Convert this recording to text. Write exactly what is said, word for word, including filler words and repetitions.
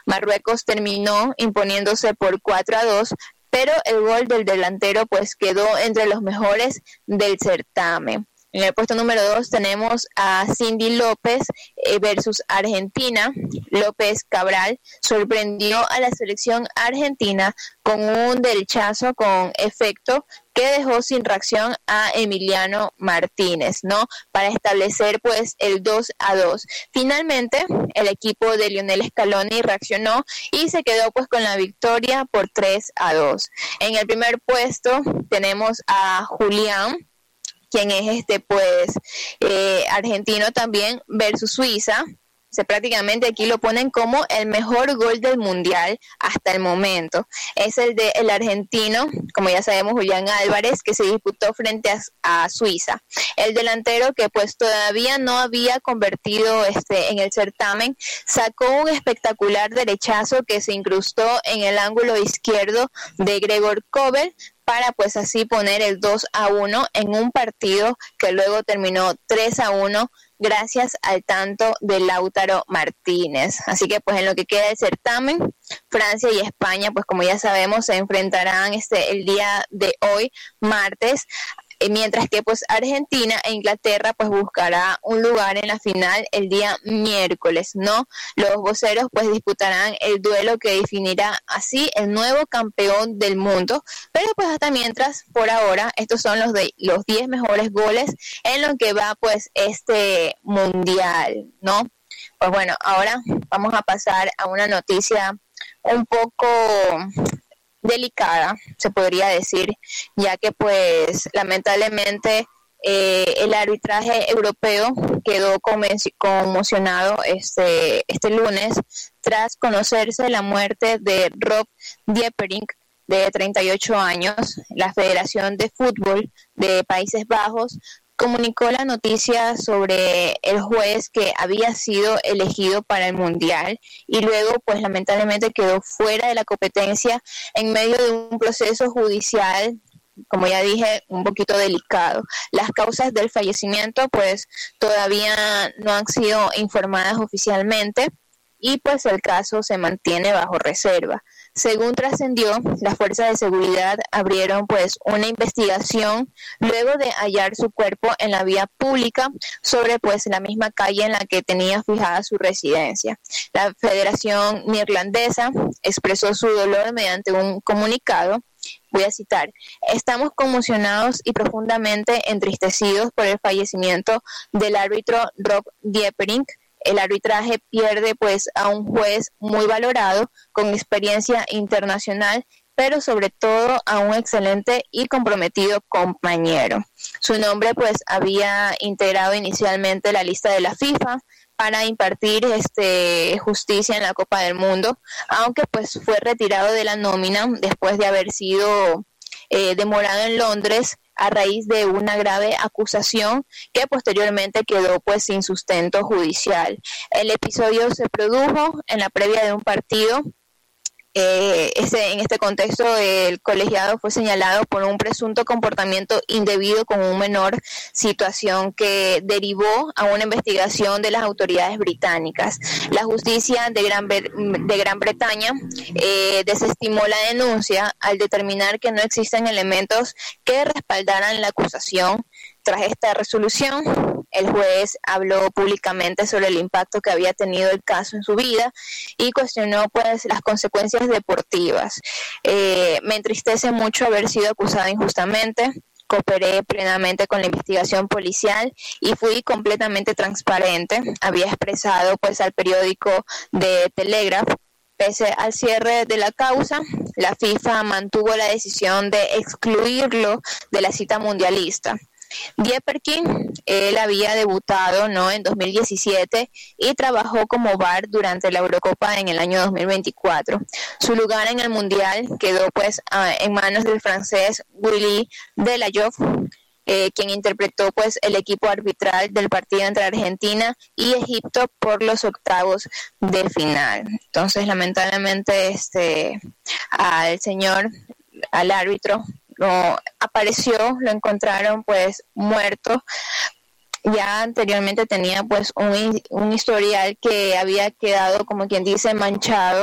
Marruecos terminó imponiéndose por cuatro a dos, pero el gol del delantero pues quedó entre los mejores del certamen. En el puesto número dos tenemos a Cindy López eh, versus Argentina. López Cabral sorprendió a la selección argentina con un derechazo con efecto que dejó sin reacción a Emiliano Martínez, ¿no? Para establecer pues el dos a dos. Finalmente, el equipo de Lionel Scaloni reaccionó y se quedó pues con la victoria por tres a dos. En el primer puesto tenemos a Julián, quien es este pues eh, argentino también, versus Suiza. O sea, prácticamente aquí lo ponen como el mejor gol del mundial hasta el momento. Es el de el argentino, como ya sabemos, Julián Álvarez, que se disputó frente a, a Suiza. El delantero, que pues todavía no había convertido este en el certamen, sacó un espectacular derechazo que se incrustó en el ángulo izquierdo de Gregor Kobel, para pues así poner el dos a uno en un partido que luego terminó tres a uno gracias al tanto de Lautaro Martínez. Así que pues en lo que queda del certamen, Francia y España, pues como ya sabemos, se enfrentarán este el día de hoy, martes, mientras que pues Argentina e Inglaterra pues buscará un lugar en la final el día miércoles, ¿no? Los voceros pues disputarán el duelo que definirá así el nuevo campeón del mundo, pero pues hasta mientras, por ahora, estos son los de los diez mejores goles en lo que va pues este mundial, ¿no? Pues bueno, ahora vamos a pasar a una noticia un poco delicada, se podría decir, ya que pues lamentablemente eh, el arbitraje europeo quedó conmocionado este, este lunes tras conocerse la muerte de Rob Dieperink, de treinta y ocho años. La Federación de Fútbol de Países Bajos comunicó la noticia sobre el juez que había sido elegido para el Mundial y luego pues lamentablemente quedó fuera de la competencia en medio de un proceso judicial, como ya dije, un poquito delicado. Las causas del fallecimiento pues todavía no han sido informadas oficialmente y pues el caso se mantiene bajo reserva. Según trascendió, las fuerzas de seguridad abrieron pues una investigación luego de hallar su cuerpo en la vía pública sobre pues la misma calle en la que tenía fijada su residencia. La Federación Neerlandesa expresó su dolor mediante un comunicado. Voy a citar: estamos conmocionados y profundamente entristecidos por el fallecimiento del árbitro Rob Dieperink. El arbitraje pierde pues a un juez muy valorado, con experiencia internacional, pero sobre todo a un excelente y comprometido compañero. Su nombre pues había integrado inicialmente la lista de la FIFA para impartir este justicia en la Copa del Mundo, aunque pues fue retirado de la nómina después de haber sido eh, demorado en Londres a raíz de una grave acusación que posteriormente quedó pues sin sustento judicial. El episodio se produjo en la previa de un partido. Eh, ese, en este contexto, el colegiado fue señalado por un presunto comportamiento indebido con un menor, situación que derivó a una investigación de las autoridades británicas. La justicia de Gran, de Gran Bretaña eh, desestimó la denuncia al determinar que no existen elementos que respaldaran la acusación. Tras esta resolución, el juez habló públicamente sobre el impacto que había tenido el caso en su vida y cuestionó pues las consecuencias deportivas. Eh, me entristece mucho haber sido acusado injustamente. Cooperé plenamente con la investigación policial y fui completamente transparente. Había expresado pues al periódico The Telegraph. Pese al cierre de la causa, la FIFA mantuvo la decisión de excluirlo de la cita mundialista. Dieperink, él había debutado no en dos mil diecisiete y trabajó como V A R durante la Eurocopa en el año dos mil veinticuatro. Su lugar en el Mundial quedó pues en manos del francés Willy Delayoff, eh, quien interpretó pues el equipo arbitral del partido entre Argentina y Egipto por los octavos de final. Entonces, lamentablemente, este al señor, al árbitro, lo apareció, lo encontraron pues muerto. Ya anteriormente tenía pues un, un historial que había quedado, como quien dice, manchado